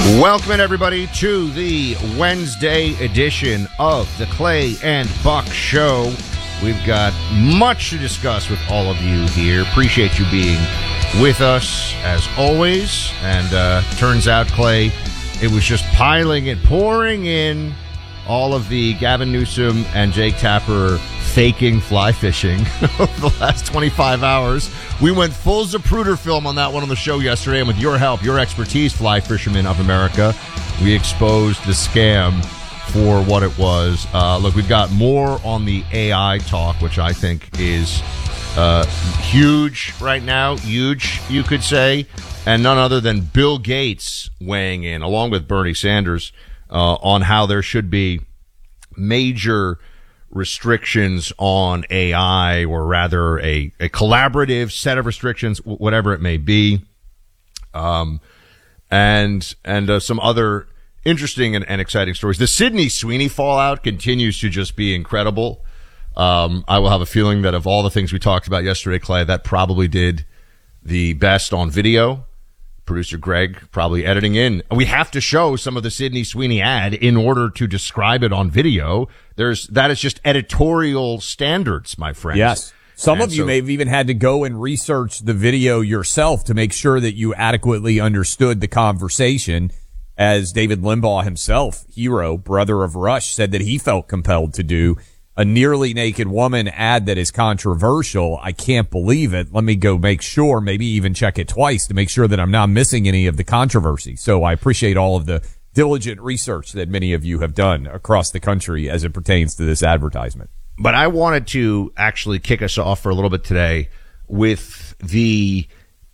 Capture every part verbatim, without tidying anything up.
Welcome, everybody, to the Wednesday edition of the Clay and Buck Show. We've got much to discuss with all of you here. Appreciate you being with us, as always. And uh, turns out, Clay, it was just piling and pouring in all of the Gavin Newsom and Jake Tapper faking fly fishing over the last twenty-five hours. We went full Zapruder film on that one on the show yesterday, and with your help, your expertise, fly fishermen of America, we exposed the scam for what it was. Uh, look, we've got more on the A I talk, which I think is uh, huge right now, huge, you could say, and none other than Bill Gates weighing in, along with Bernie Sanders, uh, on how there should be major restrictions on A I, or rather a, a collaborative set of restrictions, whatever it may be. Um, and, and, uh, some other interesting and, and exciting stories. The Sydney Sweeney fallout continues to just be incredible. Um, I will have a feeling that of all the things we talked about yesterday, Clay, that probably did the best on video. Producer Greg probably editing in. We have to show some of the Sydney Sweeney ad in order to describe it on video. There's, that is just editorial standards, my friends. Yes. Some and of you so, may have even had to go and research the video yourself to make sure that you adequately understood the conversation. As David Limbaugh himself, hero, brother of Rush, said that he felt compelled to do a nearly naked woman ad that is controversial. I can't believe it. Let me go make sure, maybe even check it twice to make sure that I'm not missing any of the controversy. So I appreciate all of the diligent research that many of you have done across the country as it pertains to this advertisement. But I wanted to actually kick us off for a little bit today with the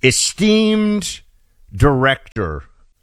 esteemed director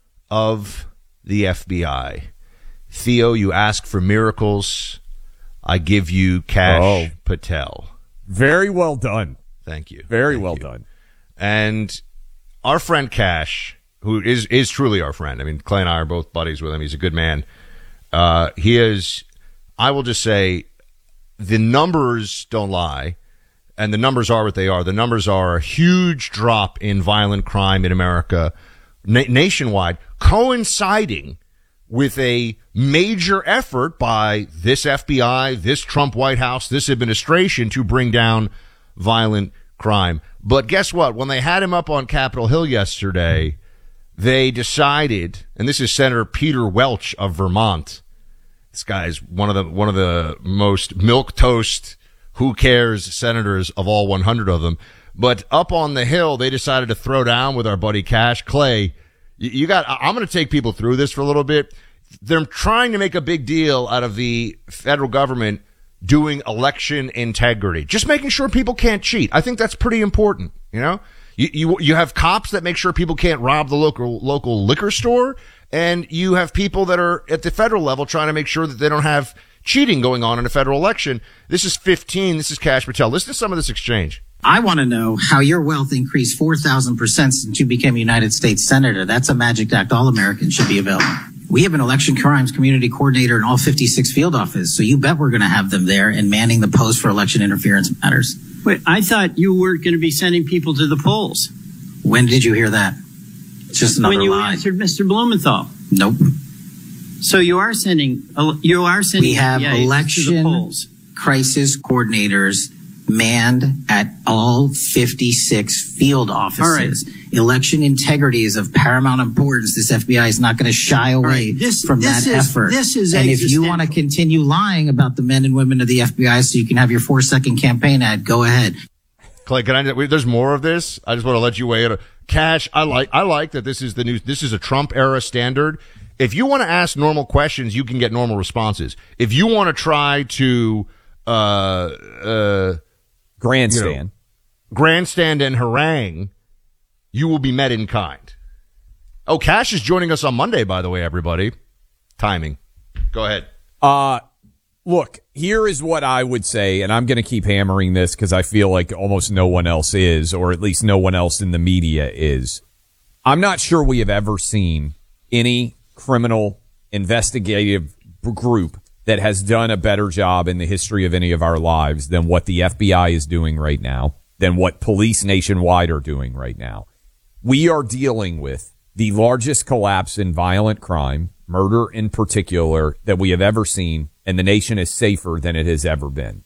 of the F B I. Theo, you ask for miracles, I give you Kash oh, Patel. Very well done. Thank you. Very Thank well you. done. And our friend Kash, who is, is truly our friend. I mean, Clay and I are both buddies with him. He's a good man. Uh, he is, I will just say, the numbers don't lie, and the numbers are what they are. The numbers are a huge drop in violent crime in America na- nationwide, coinciding with a major effort by this F B I, this Trump White House, this administration to bring down violent crime. But guess what? When they had him up on Capitol Hill yesterday, they decided, and this is Senator Peter Welch of Vermont. This guy's one of the one of the most milquetoast, who cares senators of all one hundred of them. But up on the Hill, they decided to throw down with our buddy Kash. Clay, you got, I'm going to take people through this for a little bit. They're trying to make a big deal out of the federal government doing election integrity, just making sure people can't cheat. I think that's pretty important. You know, you, you, you have cops that make sure people can't rob the local, local liquor store. And you have people that are at the federal level trying to make sure that they don't have cheating going on in a federal election. This is fifteen. This is Kash Patel. Listen to some of this exchange. I want to know how your wealth increased four thousand percent since you became a United States Senator. That's a magic act all Americans should be available. We have an election crimes community coordinator in all fifty-six field offices, so you bet we're going to have them there and manning the post for election interference matters. Wait, I thought you weren't going to be sending people to the polls. When did you hear that? It's just another lie. When you lie. answered Mister Blumenthal. Nope. So you are sending, you are sending. We have F B I election to the polls. Crisis coordinators manned at all fifty-six field offices. All right. Election integrity is of paramount importance. This F B I is not going to shy away right. this, from this that is, effort. This is and if you want to continue lying about the men and women of the F B I so you can have your four-second campaign ad, go ahead. Clay, can I, there's more of this. I just want to let you weigh it. Kash, I like, I like that this is the new, this is a Trump era standard. If you want to ask normal questions, you can get normal responses. If you want to try to, uh, uh, grandstand, you know, grandstand and harangue, you will be met in kind. Oh, Kash is joining us on Monday, by the way, everybody. Timing. Go ahead. Uh, look, here is what I would say, and I'm going to keep hammering this because I feel like almost no one else is, or at least no one else in the media is. I'm not sure we have ever seen any criminal investigative group that has done a better job in the history of any of our lives than what the F B I is doing right now, than what police nationwide are doing right now. We are dealing with the largest collapse in violent crime, murder in particular, that we have ever seen, and the nation is safer than it has ever been.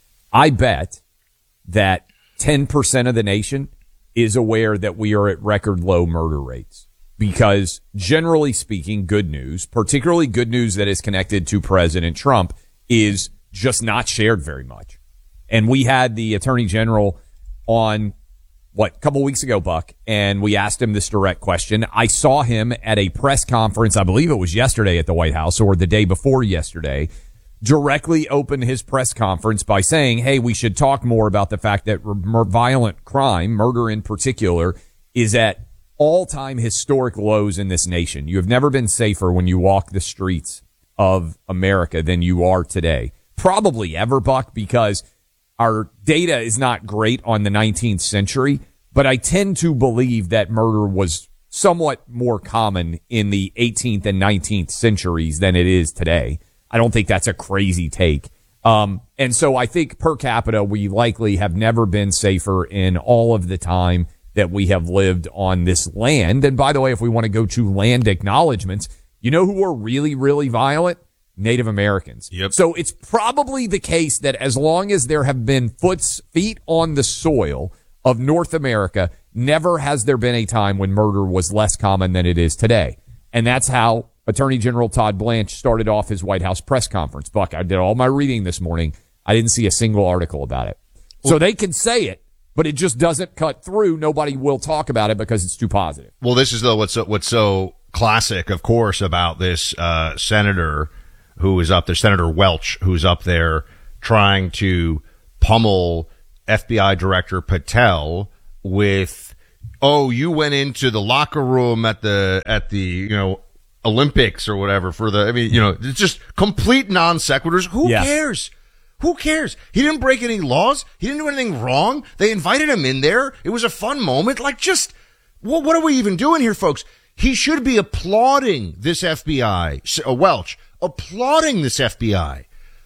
I bet that ten percent of the nation is aware that we are at record low murder rates because, generally speaking, good news, particularly good news that is connected to President Trump, is just not shared very much. And we had the Attorney General on, what, a couple weeks ago, Buck, and we asked him this direct question. I saw him at a press conference, I believe it was yesterday at the White House or the day before yesterday, directly open his press conference by saying, hey, we should talk more about the fact that r- violent crime, murder in particular, is at all-time historic lows in this nation. You have never been safer when you walk the streets of America than you are today. Probably ever, Buck, because our data is not great on the nineteenth century, but I tend to believe that murder was somewhat more common in the eighteenth and nineteenth centuries than it is today. I don't think that's a crazy take. Um, and so I think per capita, we likely have never been safer in all of the time that we have lived on this land. And by the way, if we want to go to land acknowledgments, you know who are really, really violent? Native Americans. Yep. So it's probably the case that as long as there have been foots, feet on the soil of North America, never has there been a time when murder was less common than it is today. And that's how Attorney General Todd Blanche started off his White House press conference. Buck, I did all my reading this morning. I didn't see a single article about it. So they can say it, but it just doesn't cut through. Nobody will talk about it because it's too positive. Well, this is though what's so, what's so classic, of course, about this uh, senator who is up there, Senator Welch, who's up there trying to pummel F B I Director Patel with, oh, you went into the locker room at the at the you know Olympics or whatever for the. I mean, you know, it's just complete non sequiturs. Who Yeah. cares? Who cares? He didn't break any laws. He didn't do anything wrong. They invited him in there. It was a fun moment. Like, just, what, what are we even doing here, folks? He should be applauding this F B I, uh, Welch, applauding this F B I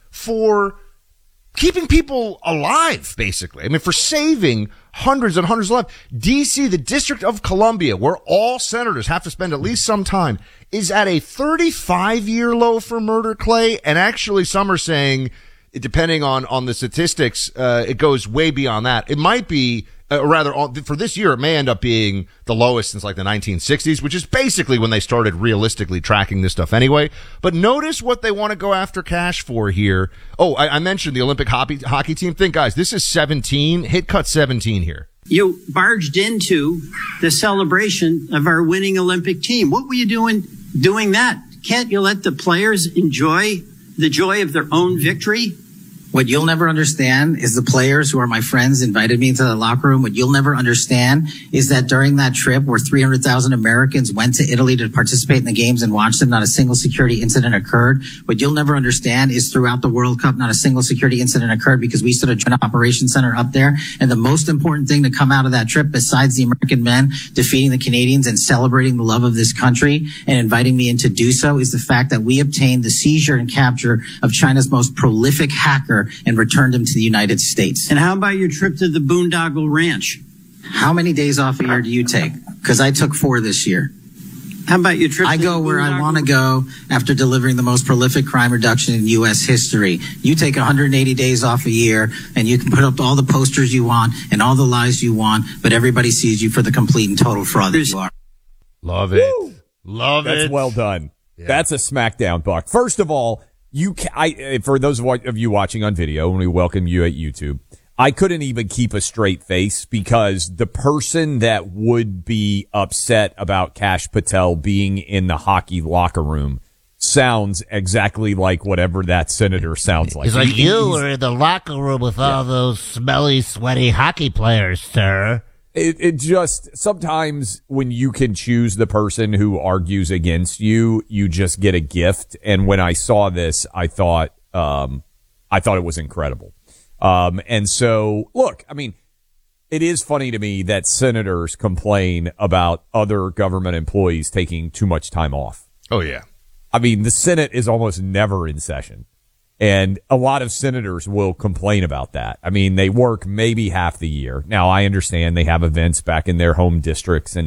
for keeping people alive, basically. I mean, for saving hundreds and hundreds of lives. D C, the District of Columbia, where all senators have to spend at least some time, is at a thirty-five year low for murder, Clay. And actually, some are saying, depending on, on the statistics, uh, it goes way beyond that. It might be, uh, rather, for this year, it may end up being the lowest since like the nineteen sixties, which is basically when they started realistically tracking this stuff anyway. But notice what they want to go after cash for here. Oh, I, I mentioned the Olympic hockey, hockey team thing. Guys, this is seventeen. Hit cut seventeen here. You barged into the celebration of our winning Olympic team. What were you doing doing that? Can't you let the players enjoy the joy of their own victory? What you'll never understand is the players who are my friends invited me into the locker room. What you'll never understand is that during that trip where three hundred thousand Americans went to Italy to participate in the games and watch them, not a single security incident occurred. What you'll never understand is throughout the World Cup, not a single security incident occurred because we stood a joint operations center up there. And the most important thing to come out of that trip, besides the American men defeating the Canadians and celebrating the love of this country and inviting me in to do so, is the fact that we obtained the seizure and capture of China's most prolific hacker and returned him to the United States. And how about your trip to the Boondoggle Ranch? How many days off a year do you take? Because I took four this year. How about your trip I to go the where I Boondoggle- want to go after delivering the most prolific crime reduction in U S history. You take one hundred eighty days off a year and you can put up all the posters you want and all the lies you want, but everybody sees you for the complete and total fraud that you are. Love it. Love That's it. well done. That's a smackdown, Buck. First of all, you ca I, for those of you watching on video, and we welcome you at YouTube, I couldn't even keep a straight face because the person that would be upset about Kash Patel being in the hockey locker room sounds exactly like whatever that senator sounds like. It's like He- you he's- were in the locker room with all those smelly, sweaty hockey players, sir. It, it just, sometimes when you can choose the person who argues against you, you just get a gift. And when I saw this, I thought, um, I thought it was incredible. Um, and so, look, I mean, it is funny to me that senators complain about other government employees taking too much time off. Oh, yeah. I mean, the Senate is almost never in session. And a lot of senators will complain about that. I mean, they work maybe half the year. Now, I understand they have events back in their home districts and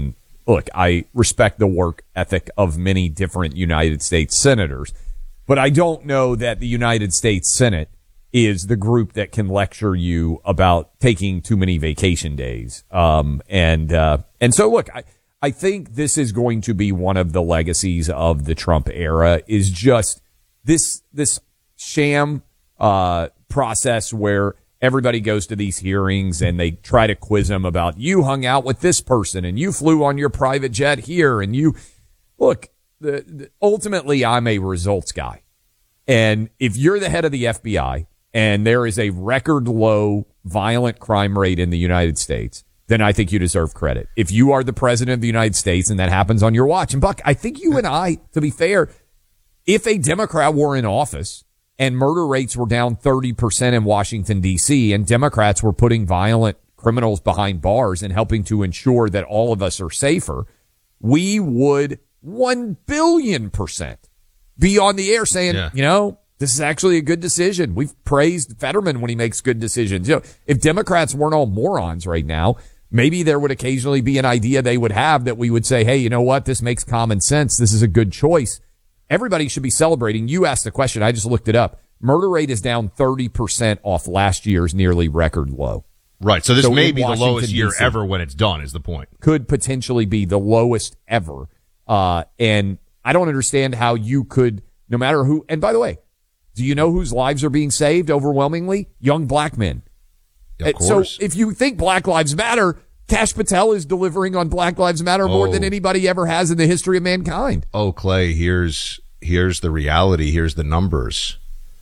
look, I respect the work ethic of many different United States senators, but I don't know that the United States Senate is the group that can lecture you about taking too many vacation days. Um, and, uh, and so look, I, I think this is going to be one of the legacies of the Trump era, is just this, this sham, uh, process where everybody goes to these hearings and they try to quiz them about, you hung out with this person and you flew on your private jet here. And you look, the, the ultimately I'm a results guy. And if you're the head of the F B I, and there is a record low violent crime rate in the United States, then I think you deserve credit. If you are the president of the United States and that happens on your watch, and Buck, I think you and I, to be fair, if a Democrat were in office and murder rates were down thirty percent in Washington, D C, and Democrats were putting violent criminals behind bars and helping to ensure that all of us are safer, we would one billion percent be on the air saying, yeah. you know, this is actually a good decision. We've praised Fetterman when he makes good decisions. You know, if Democrats weren't all morons right now, maybe there would occasionally be an idea they would have that we would say, hey, you know what? This makes common sense. This is a good choice. Everybody should be celebrating. You asked the question. I just looked it up. Murder rate is down thirty percent off last year's nearly record low. Right. So this so may be the lowest year D C ever when it's done, is the point. Could potentially be the lowest ever. Uh, and I don't understand how you could, no matter who, and by the way, do you know whose lives are being saved overwhelmingly? Young black men. Of course. So if you think Black Lives Matter, Kash Patel is delivering on Black Lives Matter oh. more than anybody ever has in the history of mankind. Oh, Clay, here's here's the reality. Here's the numbers.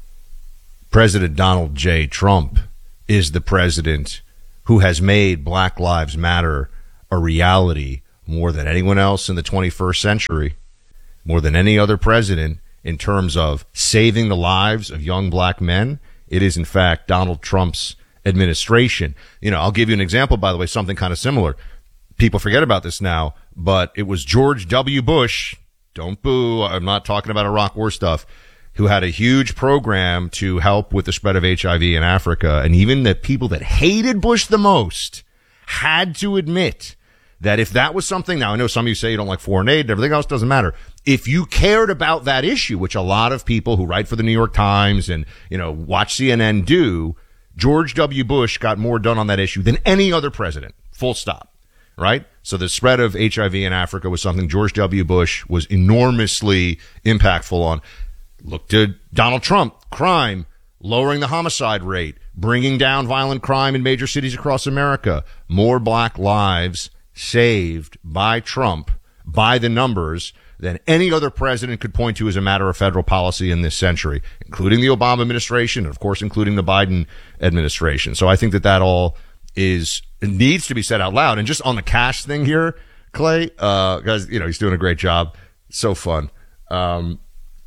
President Donald J. Trump is the president who has made Black Lives Matter a reality more than anyone else in the twenty-first century, more than any other president. In terms of saving the lives of young black men, it is, in fact, Donald Trump's administration. You know, I'll give you an example, by the way, something kind of similar. People forget about this now, but it was George W. Bush, don't boo, I'm not talking about Iraq war stuff, who had a huge program to help with the spread of H I V in Africa. And even the people that hated Bush the most had to admit that if that was something, now I know some of you say you don't like foreign aid and everything else, doesn't matter. If you cared about that issue, which a lot of people who write for the New York Times and, you know, watch C N N do, George W. Bush got more done on that issue than any other president. Full stop. Right? So the spread of H I V in Africa was something George W. Bush was enormously impactful on. Look to Donald Trump, crime, lowering the homicide rate, bringing down violent crime in major cities across America, more black lives saved by Trump, by the numbers, than any other president could point to as a matter of federal policy in this century, including the Obama administration, and of course, including the Biden administration. So I think that that all is, needs to be said out loud. And just on the Kash thing here, Clay, uh, guys, you know, he's doing a great job. So fun. Um,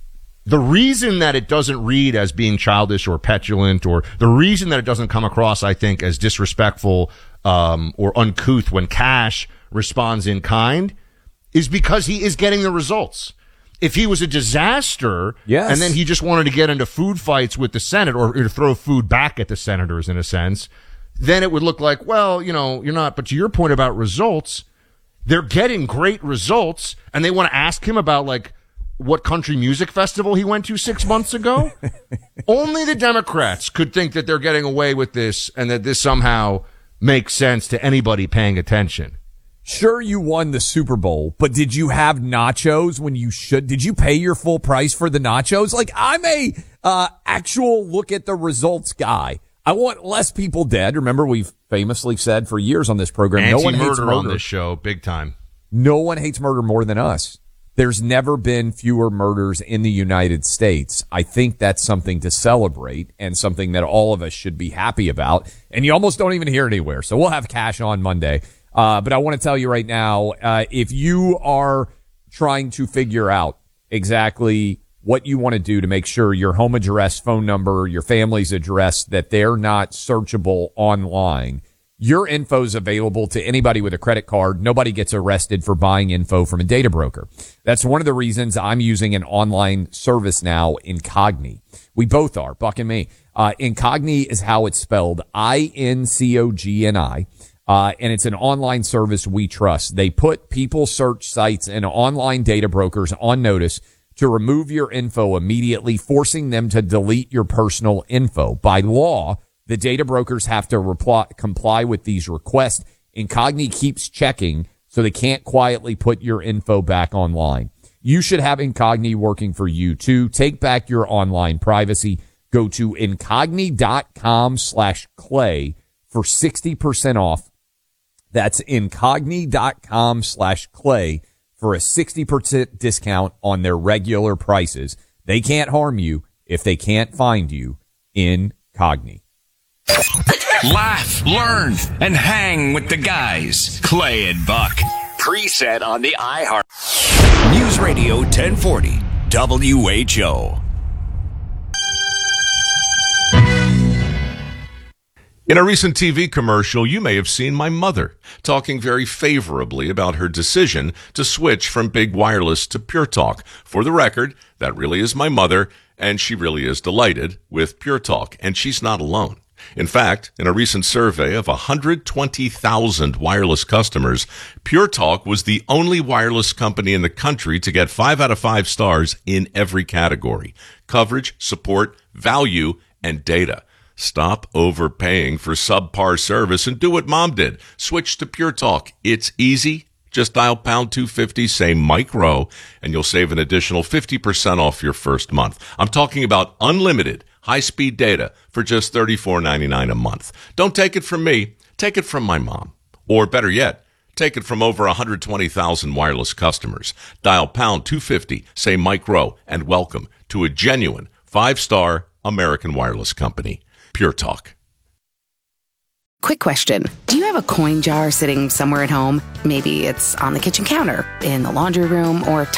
the reason that it doesn't read as being childish or petulant, or the reason that it doesn't come across, I think, as disrespectful, um, or uncouth when Kash responds in kind, is because he is getting the results. If he was a disaster, yes. and then he just wanted to get into food fights with the Senate, or, or throw food back at the senators in a sense, then it would look like, well, you know, you're not, but to your point about results, they're getting great results, and they want to ask him about, like, what country music festival he went to six months ago. Only the Democrats could think that they're getting away with this, and that this somehow makes sense to anybody paying attention. Sure, you won the Super Bowl, but did you have nachos when you should? Did you pay your full price for the nachos? Like, I'm a uh actual look at the results guy. I want less people dead. Remember, we've famously said for years on this program, no one hates murder on this show, big time. No one hates murder more than us. There's never been fewer murders in the United States. I think that's something to celebrate and something that all of us should be happy about. And you almost don't even hear it anywhere. So we'll have Kash on Monday. Uh, but I want to tell you right now, uh, if you are trying to figure out exactly what you want to do to make sure your home address, phone number, your family's address, that they're not searchable online, your info is available to anybody with a credit card. Nobody gets arrested for buying info from a data broker. That's one of the reasons I'm using an online service now, Incogni. We both are, Buck and me. Uh, Incogni is how it's spelled, I N C O G N I. Uh, and it's an online service we trust. They put people search sites and online data brokers on notice to remove your info immediately, forcing them to delete your personal info. By law, the data brokers have to reply, comply with these requests. Incogni keeps checking so they can't quietly put your info back online. You should have Incogni working for you too. Take back your online privacy. Go to incogni.com slash clay for sixty percent off. That's incogni.com slash clay for a sixty percent discount on their regular prices. They can't harm you if they can't find you in Cogni. Laugh, learn, and hang with the guys. Clay and Buck. Preset on the iHeart. News Radio ten forty W H O. In a recent T V commercial, you may have seen my mother talking very favorably about her decision to switch from Big Wireless to Pure Talk. For the record, that really is my mother, and she really is delighted with Pure Talk, and she's not alone. In fact, in a recent survey of one hundred twenty thousand wireless customers, Pure Talk was the only wireless company in the country to get five out of five stars in every category: coverage, support, value, and data. Stop overpaying for subpar service and do what Mom did. Switch to Pure Talk. It's easy. Just dial pound two fifty, say Mike Rowe, and you'll save an additional fifty percent off your first month. I'm talking about unlimited high-speed data for just thirty-four ninety-nine a month. Don't take it from me. Take it from my mom. Or better yet, take it from over one hundred twenty thousand wireless customers. Dial pound two fifty, say Mike Rowe, and welcome to a genuine five-star American wireless company. Pure Talk. Quick question. Do you have a coin jar sitting somewhere at home? Maybe it's on the kitchen counter, in the laundry room, or